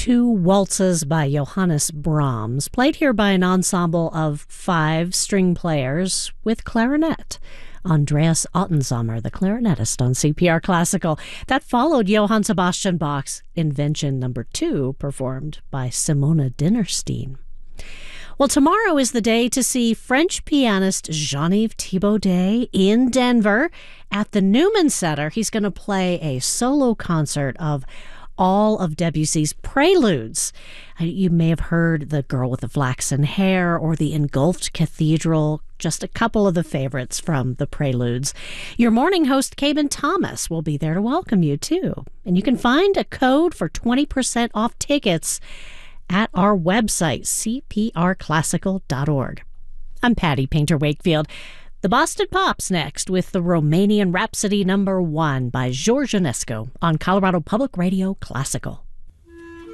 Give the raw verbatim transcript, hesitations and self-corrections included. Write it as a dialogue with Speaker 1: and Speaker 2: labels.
Speaker 1: two waltzes by Johannes Brahms, played here by an ensemble of five string players with clarinet. Andreas Ottensammer, the clarinetist on C P R Classical. That followed Johann Sebastian Bach's Invention Number Two, performed by Simona Dinnerstein. Well, tomorrow is the day to see French pianist Jean-Yves Thibaudet in Denver at the Newman Center. He's going to play a solo concert of all of Debussy's preludes. You may have heard The Girl with the Flaxen Hair or The Engulfed Cathedral, just a couple of the favorites from the preludes. Your morning host, Cabin Thomas, will be there to welcome you, too. And you can find a code for twenty percent off tickets at our website, c p r classical dot org. I'm Patty Painter Wakefield. The Boston Pops next with the Romanian Rhapsody Number One by George Enescu on Colorado Public Radio Classical.